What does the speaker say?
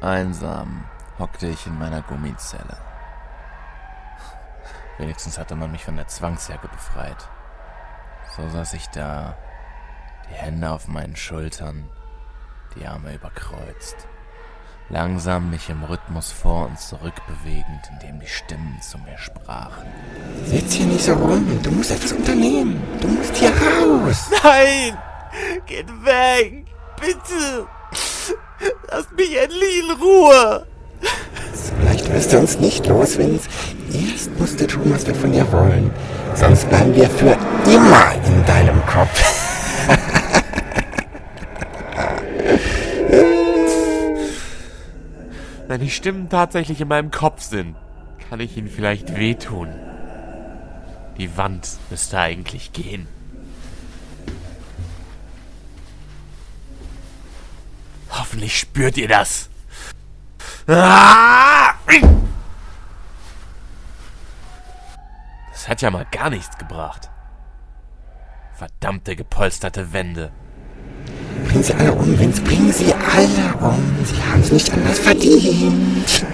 Einsam hockte ich in meiner Gummizelle. Wenigstens hatte man mich von der Zwangsjacke befreit. So saß ich da, die Hände auf meinen Schultern, die Arme überkreuzt. Langsam mich im Rhythmus vor und zurück bewegend, indem die Stimmen zu mir sprachen. Sitz hier nicht so rum, du musst etwas unternehmen. Du musst hier raus. Nein! Geht weg! Bitte! Lasst mich endlich in Ruhe! So leicht wirst du uns nicht los, Vince. Erst musst du tun, was wir von dir wollen. Sonst bleiben wir für immer in deinem Kopf. Wenn die Stimmen tatsächlich in meinem Kopf sind, kann ich ihnen vielleicht wehtun. Die Wand müsste eigentlich gehen. Hoffentlich spürt ihr das. Das hat ja mal gar nichts gebracht. Verdammte gepolsterte Wände. Bring sie alle um, Vince, bring sie alle um. Sie haben es nicht anders verdient.